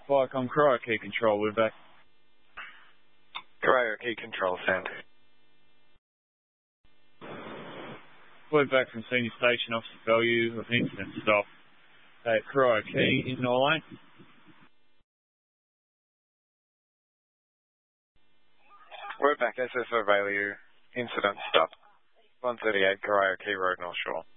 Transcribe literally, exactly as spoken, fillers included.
Viacom Cryo Key Control, we're back. Cryo Key Control, send. We're back from Senior Station, Officer value of incident stop. At Cryo Key in Norlane. We're back, S S O value, incident stop. one thirty-eight Cryo Key Road, North Shore.